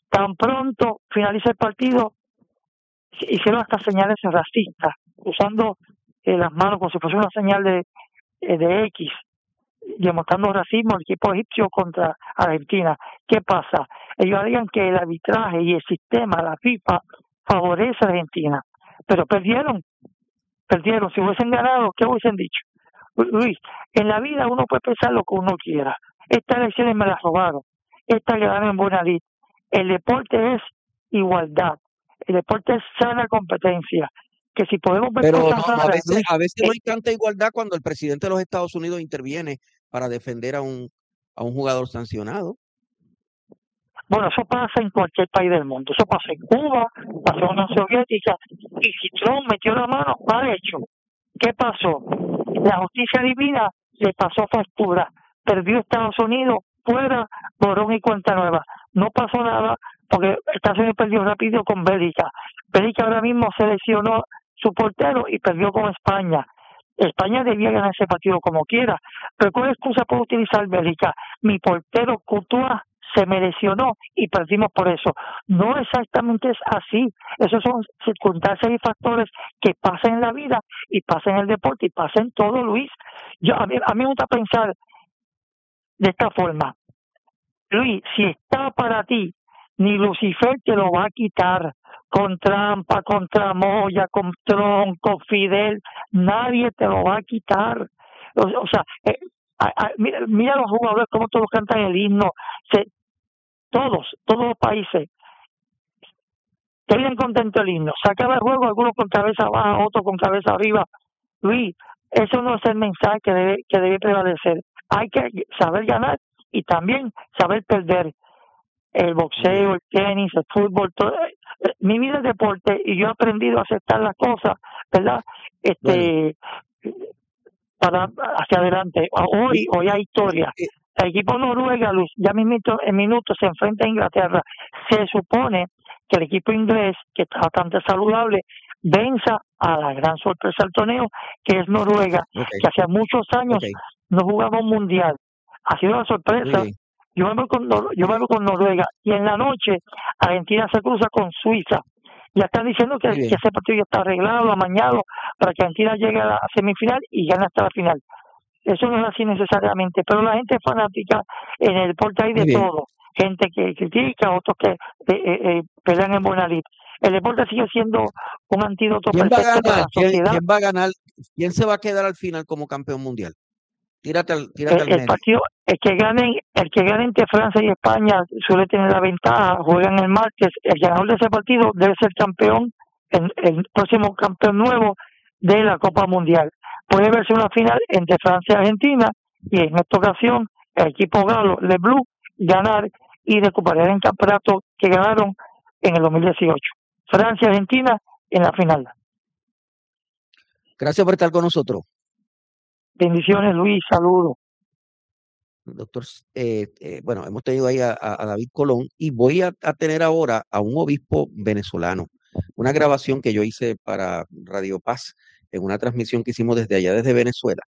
Tan pronto finaliza el partido, hicieron hasta señales racistas, usando las manos como si fuese una señal de X, demostrando racismo al equipo egipcio contra Argentina. ¿Qué pasa? Ellos digan que el arbitraje y el sistema, la FIFA, favorece a Argentina, pero perdieron. Si hubiesen ganado, ¿qué hubiesen dicho? Luis, en la vida uno puede pensar lo que uno quiera. Estas elecciones me las robaron. Estas quedaron en buena lid. El deporte es igualdad. El deporte es sana competencia. Que si podemos ver Pero cosas raras, Luis, a veces no hay tanta igualdad cuando el presidente de los Estados Unidos interviene para defender a un jugador sancionado. bueno, eso pasa en cualquier país del mundo. Eso pasa en Cuba, pasó en la Unión Soviética. Y si Trump metió la mano, mal hecho. ¿Qué pasó? La justicia divina le pasó factura. Perdió Estados Unidos, fuera, borrón y cuenta nueva. No pasó nada porque Estados Unidos perdió rápido con Bélgica. Bélgica ahora mismo seleccionó su portero y perdió con España. España debía ganar ese partido como quiera. Pero ¿cuál excusa puede utilizar Bélgica? Mi portero Courtois se me lesionó y perdimos por eso. No exactamente es así. Esos son circunstancias y factores que pasan en la vida y pasan en el deporte y pasan en todo, Luis. A mí me gusta pensar de esta forma. Luis, si está para ti, ni Lucifer te lo va a quitar. Con trampa, con tramoya, con tronco, Fidel, nadie te lo va a quitar. O sea, mira los jugadores, cómo todos cantan el himno. Todos los países tenían contento el himno. Se acaba el juego, algunos con cabeza baja, otros con cabeza arriba. Luis, eso no es el mensaje que debe prevalecer. Hay que saber ganar y también saber perder. El boxeo, el tenis, el fútbol, todo. Mi vida es deporte y yo he aprendido a aceptar las cosas, ¿verdad? Bueno, Para hacia adelante. Hoy hay historia. El equipo Noruega, Luis, ya en minutos se enfrenta a Inglaterra. Se supone que el equipo inglés, que está bastante saludable, venza a la gran sorpresa del torneo, que es Noruega, que hace muchos años no jugaba un mundial. Ha sido una sorpresa. Yo me voy con Noruega y en la noche Argentina se cruza con Suiza. Ya están diciendo que ese partido ya está arreglado, amañado, para que Argentina llegue a la semifinal y gane hasta la final. Eso no es así necesariamente, pero la gente es fanática. En el deporte hay de todo. Gente que critica, otros que pelean en buena lid. El deporte sigue siendo un antídoto perfecto para la sociedad. ¿Quién va a ganar? ¿Quién se va a quedar al final como campeón mundial? Tírate al El medio. partido, el que gane entre Francia y España suele tener la ventaja. Juegan el martes. El ganador de ese partido debe ser campeón, el próximo campeón nuevo de la Copa Mundial. Puede verse una final entre Francia y Argentina y en esta ocasión el equipo galo, Le Bleu, ganar y recuperar el campeonato que ganaron en el 2018. Francia y Argentina en la final. Gracias por estar con nosotros. Bendiciones, Luis. Saludos. Doctor, bueno, hemos tenido ahí a David Colón y voy a tener ahora a un obispo venezolano. Una grabación que yo hice para Radio Paz en una transmisión que hicimos desde allá, desde Venezuela.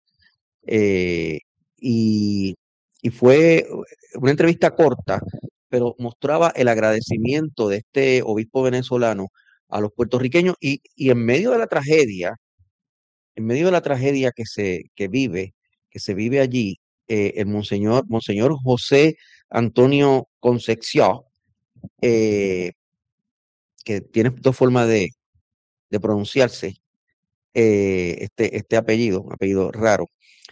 Y fue una entrevista corta, pero mostraba el agradecimiento de este obispo venezolano a los puertorriqueños y en medio de la tragedia, que se vive allí, el Monseñor José Antonio Concepción, que tiene dos formas de pronunciarse este apellido, un apellido raro.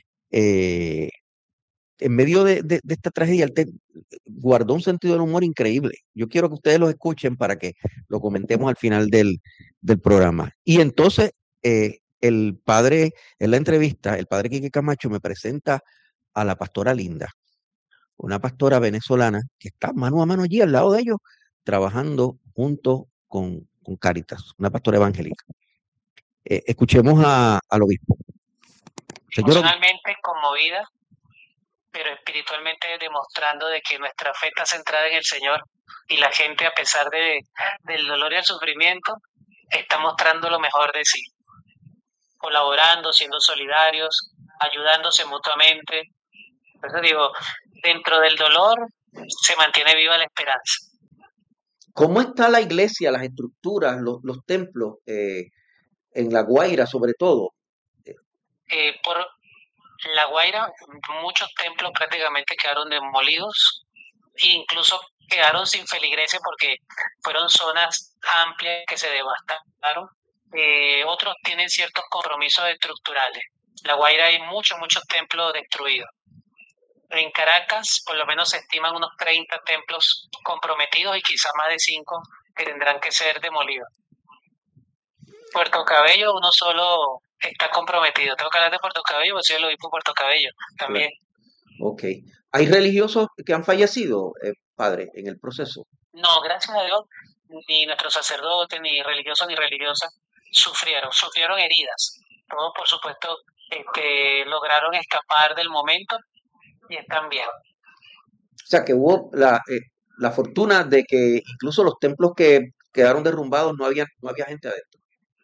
En medio de esta tragedia, él guardó un sentido del humor increíble. Yo quiero que ustedes lo escuchen para que lo comentemos al final del programa. Y entonces, el padre, en la entrevista, el padre Quique Camacho me presenta a la pastora Linda, una pastora venezolana que está mano a mano allí al lado de ellos, trabajando junto con Cáritas, una pastora evangélica. Escuchemos al obispo. Emocionalmente conmovida, pero espiritualmente demostrando de que nuestra fe está centrada en el Señor y la gente, a pesar del dolor y el sufrimiento, está mostrando lo mejor de sí, colaborando, siendo solidarios, ayudándose mutuamente. Por eso digo, dentro del dolor se mantiene viva la esperanza. ¿Cómo está la iglesia, las estructuras, los templos en La Guaira sobre todo? Por La Guaira, muchos templos prácticamente quedaron demolidos e incluso quedaron sin feligreses porque fueron zonas amplias que se devastaron. Otros tienen ciertos compromisos estructurales. La Guaira hay muchos templos destruidos. En Caracas, por lo menos se estiman unos 30 templos comprometidos y quizás más de 5 que tendrán que ser demolidos. Puerto Cabello, uno solo está comprometido. Tengo que hablar de Puerto Cabello, porque soy el obispo de Puerto Cabello también. Ok. ¿Hay religiosos que han fallecido, padre, en el proceso? No, gracias a Dios, ni nuestros sacerdotes, ni religiosos ni religiosas sufrieron heridas. Todos, por supuesto, lograron escapar del momento y están bien. O sea, que hubo la fortuna de que incluso los templos que quedaron derrumbados no había gente adentro.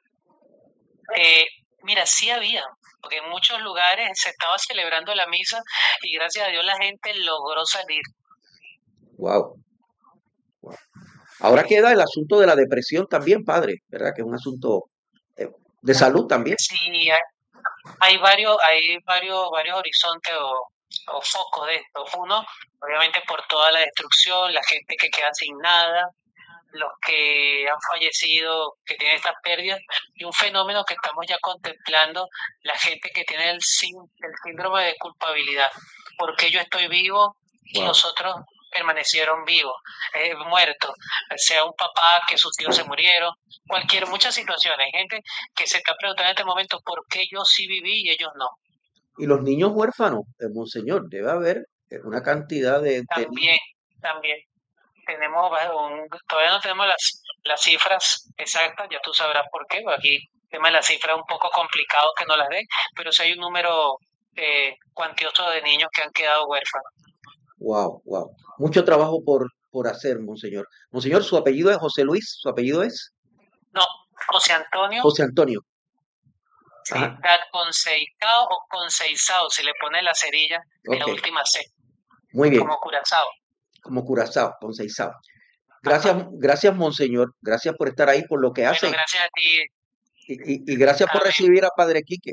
Mira, sí había, porque en muchos lugares se estaba celebrando la misa y gracias a Dios la gente logró salir. Wow. Ahora queda el asunto de la depresión también, padre, ¿verdad? Que es un asunto de salud también. Sí, hay varios horizontes o focos de esto. Uno, obviamente por toda la destrucción, la gente que queda sin nada, los que han fallecido, que tienen estas pérdidas, y un fenómeno que estamos ya contemplando, la gente que tiene el síndrome de culpabilidad. ¿Por qué yo estoy vivo y los otros permanecieron vivos, muertos? Sea un papá que sus hijos se murieron, muchas situaciones. Hay gente que se está preguntando en este momento por qué yo sí viví y ellos no. Y los niños huérfanos, monseñor, debe haber una cantidad de... También. Todavía no tenemos las cifras exactas, ya tú sabrás por qué. Aquí el tema de las cifras es un poco complicado que no las den, pero sí hay un número cuantioso de niños que han quedado huérfanos. Wow. Mucho trabajo por hacer, monseñor. Monseñor, ¿su apellido es José Luis? ¿Su apellido es? No, José Antonio. José Antonio. Sí, está Conceizao o Conceizao, se le pone la cerilla en la última C. Muy bien. Como Curazao. Como Curazao, Conceizao. Gracias, monseñor. Gracias por estar ahí, por lo que hace. Gracias a ti. Y gracias por recibir a Padre Quique.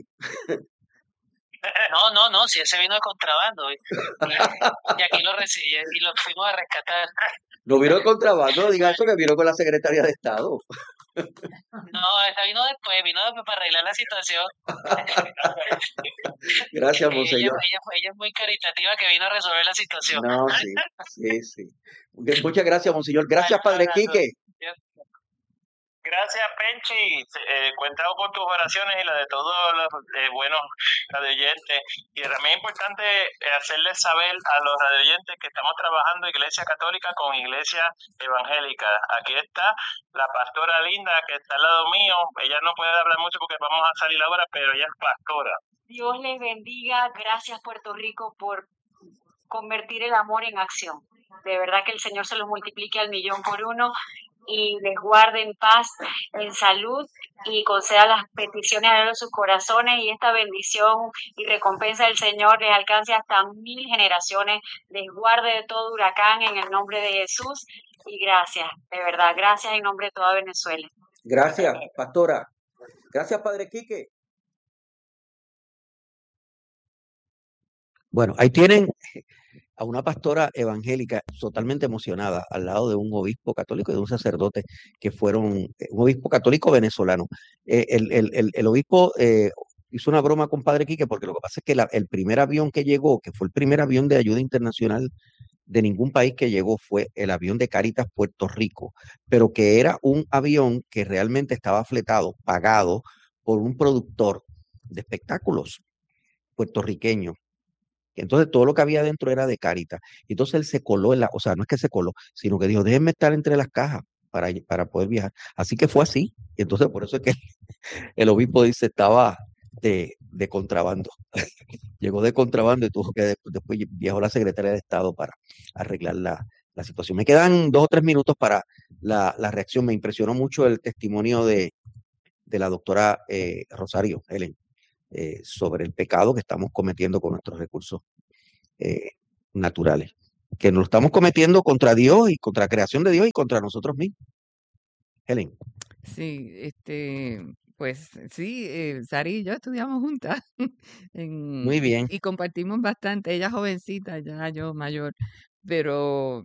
No, si ese vino de contrabando. Y aquí lo recibí y lo fuimos a rescatar. No vino de contrabando, diga eso, que vino con la Secretaría de Estado. No, esta vino después para arreglar la situación. Gracias, monseñor. Ella es muy caritativa, que vino a resolver la situación. No, sí. Muchas gracias, monseñor. Gracias, Padre Quique. Gracias, Penchi. Cuentado con tus oraciones y la de todos los buenos radioyentes. Y también es importante hacerles saber a los radioyentes que estamos trabajando Iglesia Católica con Iglesia Evangélica. Aquí está la pastora Linda, que está al lado mío. Ella no puede hablar mucho porque vamos a salir ahora, pero ella es pastora. Dios les bendiga. Gracias, Puerto Rico, por convertir el amor en acción. De verdad que el Señor se los multiplique al 1,000,000 y les guarde en paz, en salud, y conceda las peticiones de sus corazones, y esta bendición y recompensa del Señor les alcance hasta 1000 generaciones, les guarde de todo huracán en el nombre de Jesús. Y gracias, de verdad, gracias en nombre de toda Venezuela. Gracias, pastora. Gracias, Padre Quique. Bueno, ahí tienen a una pastora evangélica totalmente emocionada al lado de un obispo católico y de un sacerdote que fueron un obispo católico venezolano. El obispo hizo una broma con Padre Quique porque lo que pasa es que el primer avión que llegó, que fue el primer avión de ayuda internacional de ningún país que llegó, fue el avión de Cáritas Puerto Rico, pero que era un avión que realmente estaba fletado, pagado por un productor de espectáculos puertorriqueño. Entonces todo lo que había dentro era de Cáritas. Entonces él se coló o sea, no es que se coló, sino que dijo, déjenme estar entre las cajas para poder viajar. Así que fue así. Y entonces por eso es que el obispo dice, estaba de contrabando. Llegó de contrabando y tuvo que después viajó la Secretaría de Estado para arreglar la situación. Me quedan 2 o 3 minutos para la reacción. Me impresionó mucho el testimonio de la doctora Rosario Helen. Sobre el pecado que estamos cometiendo con nuestros recursos naturales. que nos estamos cometiendo contra Dios y contra la creación de Dios y contra nosotros mismos. Helen. Sí, pues sí, Sari y yo estudiamos juntas Muy bien. y compartimos bastante. Ella jovencita, ya yo mayor, pero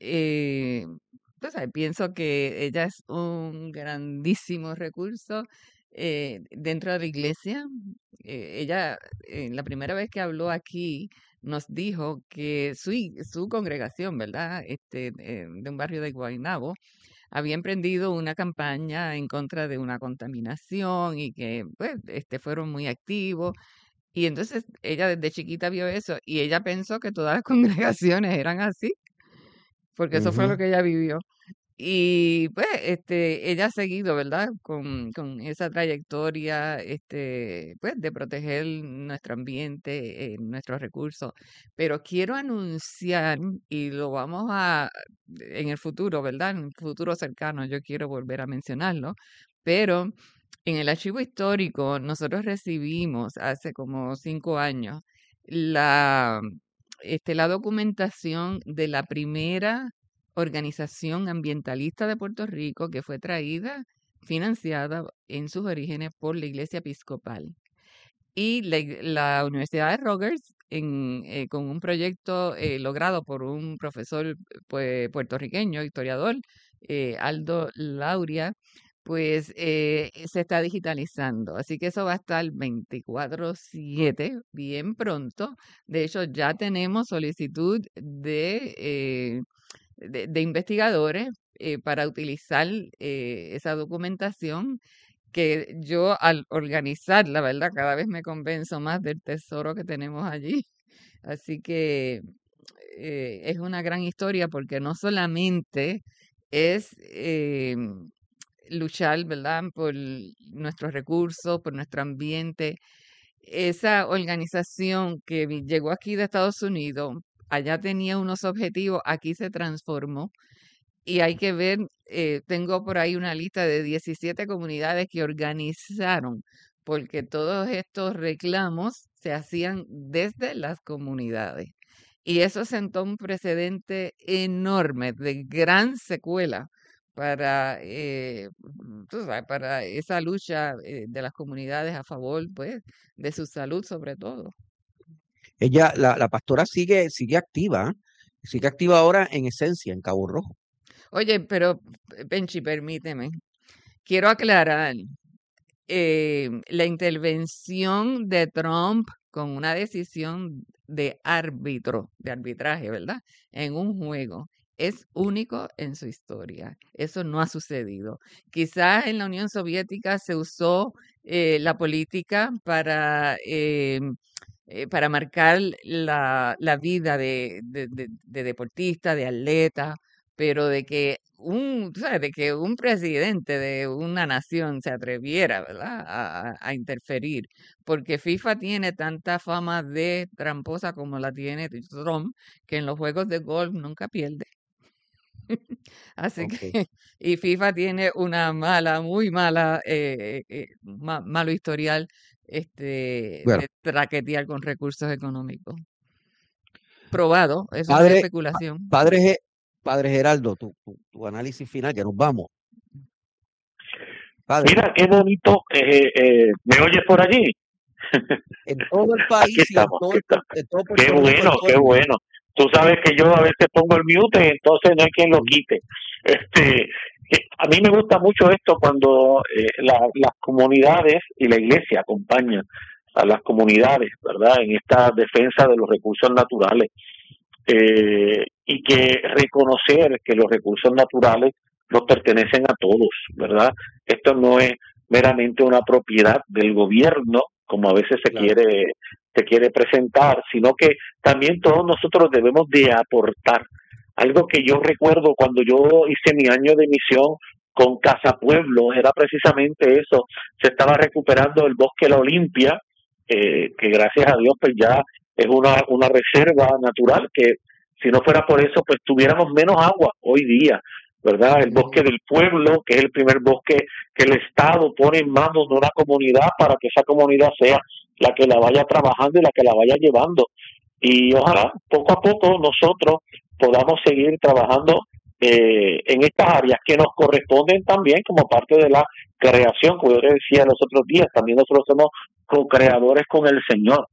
pues, pienso que ella es un grandísimo recurso dentro de la iglesia. Ella, la primera vez que habló aquí, nos dijo que su congregación, ¿verdad? De un barrio de Guaynabo, había emprendido una campaña en contra de una contaminación y que pues fueron muy activos. Y entonces ella desde chiquita vio eso y ella pensó que todas las congregaciones eran así, porque eso fue lo que ella vivió. Y pues ella ha seguido, ¿verdad? Con esa trayectoria pues de proteger nuestro ambiente, nuestros recursos. Pero quiero anunciar, y lo vamos a, en el futuro, ¿verdad? En el futuro cercano, yo quiero volver a mencionarlo, pero en el archivo histórico nosotros recibimos hace como 5 años la, la documentación de la primera organización ambientalista de Puerto Rico que fue traída, financiada en sus orígenes por la Iglesia Episcopal. Y la Universidad de Rutgers, con un proyecto logrado por un profesor pues, puertorriqueño, historiador, Aldo Lauria, pues se está digitalizando. Así que eso va a estar 24/7, bien pronto. De hecho, ya tenemos solicitud de investigadores para utilizar esa documentación que yo al organizarla, ¿verdad? Cada vez me convenzo más del tesoro que tenemos allí. Así que es una gran historia porque no solamente es luchar, ¿verdad? Por nuestros recursos, por nuestro ambiente. Esa organización que llegó aquí de Estados Unidos, allá tenía unos objetivos, aquí se transformó y hay que ver, tengo por ahí una lista de 17 comunidades que organizaron, porque todos estos reclamos se hacían desde las comunidades. Y eso sentó un precedente enorme de gran secuela para, tú sabes, para esa lucha de las comunidades a favor, pues, de su salud sobre todo. Ella, la pastora sigue activa ahora en Esencia, en Cabo Rojo. Oye, pero Benchi, permíteme. Quiero aclarar, la intervención de Trump con una decisión de arbitraje, ¿verdad? En un juego. Es único en su historia. Eso no ha sucedido. Quizás en la Unión Soviética se usó la política para marcar la vida de deportistas, de atletas, pero tú sabes, de que un presidente de una nación se atreviera, ¿verdad?, a interferir, porque FIFA tiene tanta fama de tramposa como la tiene Trump, que en los juegos de golf nunca pierde. Así que, y FIFA tiene una muy mala, malo historial Bueno, de traquetear con recursos económicos. Probado, eso no es padre, especulación. padre Geraldo, tu análisis final, que nos vamos. Padre, Mira, qué bonito. ¿Me oyes por allí? en todo el país Aquí y en estamos, todo, aquí estamos. en todo Qué Puerto Rico, bueno, en todo qué el mundo. bueno. Tú sabes que yo a veces pongo el mute y entonces no hay quien lo quite. A mí me gusta mucho esto cuando las comunidades y la iglesia acompañan a las comunidades, ¿verdad?, en esta defensa de los recursos naturales. Y que reconocer que los recursos naturales nos pertenecen a todos, ¿verdad? Esto no es meramente una propiedad del gobierno, como a veces se quiere presentar, sino que también todos nosotros debemos de aportar. Algo que yo recuerdo cuando yo hice mi año de misión con Casa Pueblo, era precisamente eso. Se estaba recuperando el bosque La Olimpia, que gracias a Dios pues ya es una reserva natural que si no fuera por eso pues tuviéramos menos agua hoy día, ¿verdad? El bosque del pueblo, que es el primer bosque que el Estado pone en manos de una comunidad para que esa comunidad sea la que la vaya trabajando y la que la vaya llevando. Y ojalá poco a poco nosotros podamos seguir trabajando en estas áreas que nos corresponden también como parte de la creación, como yo les decía los otros días, también nosotros somos co-creadores con el Señor.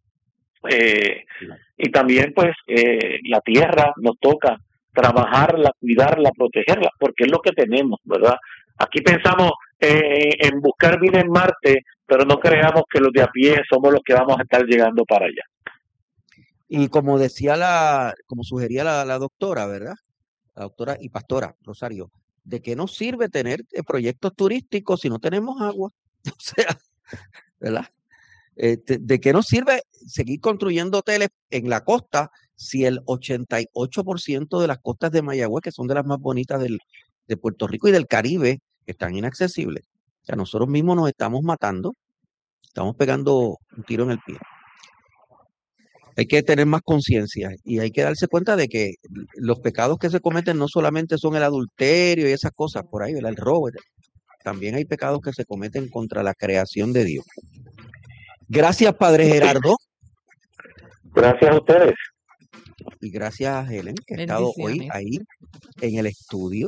Y también pues la tierra nos toca trabajarla, cuidarla, protegerla, porque es lo que tenemos, ¿verdad? Aquí pensamos en buscar vida en Marte, pero no creamos que los de a pie somos los que vamos a estar llegando para allá. Y como sugería la doctora, ¿verdad? La doctora y pastora Rosario, ¿de qué nos sirve tener proyectos turísticos si no tenemos agua? O sea, ¿verdad? ¿De qué nos sirve seguir construyendo hoteles en la costa si el 88% de las costas de Mayagüez, que son de las más bonitas de Puerto Rico y del Caribe, están inaccesibles? O sea, nosotros mismos nos estamos matando, estamos pegando un tiro en el pie. Hay que tener más conciencia y hay que darse cuenta de que los pecados que se cometen no solamente son el adulterio y esas cosas por ahí, ¿verdad? El robo, también hay pecados que se cometen contra la creación de Dios. Gracias, Padre Gerardo. Gracias a ustedes. Y gracias a Helen, que ha estado hoy ahí en el estudio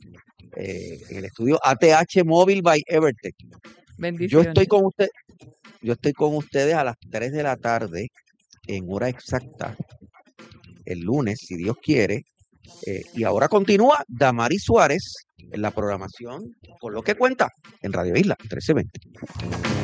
ATH Móvil by Evertech. Yo estoy con ustedes a las 3 de la tarde en hora exacta el lunes, si Dios quiere. Y ahora continúa Damaris Suárez en la programación Con lo que cuenta en Radio Isla 1320.